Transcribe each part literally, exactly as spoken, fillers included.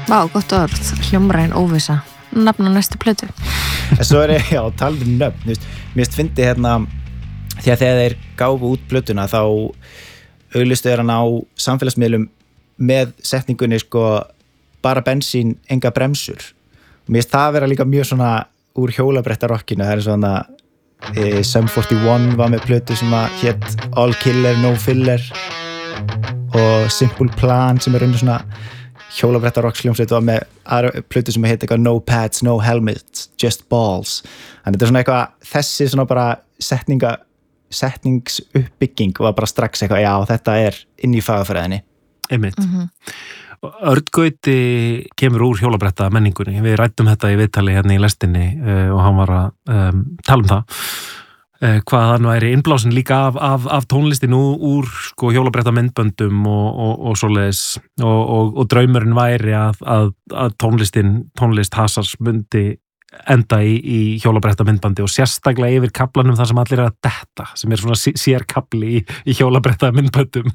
Vá, gott orð, hljómræn óvissa nafn á næstu plötu. En svo er ég, já, talað um nöfn, þú veist, mér finnst fyndi hérna því að þegar þeir gáfu út plötuna þá auglistu þeir hann á samfélagsmiðlum með setningunni sko bara bensín, enga bremsur. Mér finnst það vera líka mjög svona úr hjólabrettarokkinu, það er svona e, Sum forty-one var með plötu sem að hét All Killer, No Filler og Simple Plan sem er undir svona hjólabrettarokkshljómsveit var með aðra plötu sem heit eitthvað No Pads, No Helmets, Just Balls. Þannig þetta er svona eitthvað, þessi svona bara setninga, setningsuppbygging var bara strax eitthvað, já þetta er inn í fagafræðinni. Einmitt. Mm-hmm. Örn Gauti kemur úr hjólabretta menningunni. Við ræddum þetta í viðtali hérna í lestinni uh, og hann var að um, tala um það. Uh, hvað hann væri innblásin líka af, af, af tónlistin úr, úr sko, hjólabretta myndböndum og, og, og svoleiðis og, og, og draumurinn væri að, að, að tónlistin, tónlist Hasars myndi enda í, í hjólabretta myndbandi og sérstaklega yfir kaplanum þar sem allir er að detta, sem er svona sérkapli í, í hjólabretta myndböndum.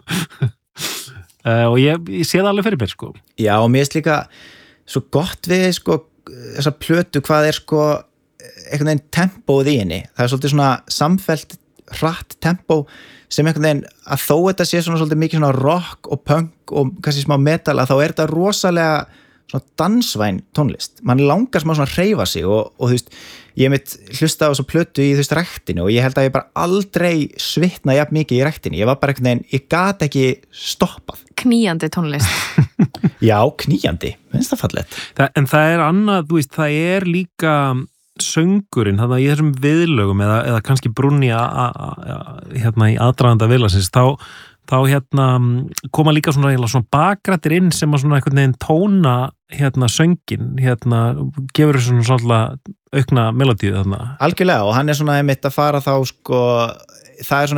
uh, og ég, ég sé það alveg fyrir mér sko. Já, og mér er líka svo gott við sko, þessa plötu hvað er sko einhvern veginn tempóð í henni. Það er svolítið svona samfellt hratt tempó sem einhvern veginn að þó þetta sé svona svolítið mikið svona rock og punk og kannski smá metal að þá er þetta rosalega svona dansvæn tónlist. Man langar smá svona að hreyfa sig og, og þú veist, ég mitt hlusta á þessu plötu í þú veist ræktinu og ég held að ég bara aldrei svitna jafn mikið í ræktinu. Ég var bara einhvern veginn, ég gat ekki stoppað. Knýjandi tónlist. Já, knýjandi. Finnst það fallegt. Það, en það er annað, þú veist, það er líka söngurinn, þannig að í þessum viðlögum eða, eða kannski brunni a, a, a, hérna í aðdraganda viðlagsins, þá, þá hérna koma líka svona, svona bakrættir inn sem að svona einhvern veginn tóna hérna söngin, hérna gefur þessu svona svona aukna melodíu þarna. Algjörlega, og hann er svona einmitt að fara þá sko, það er svona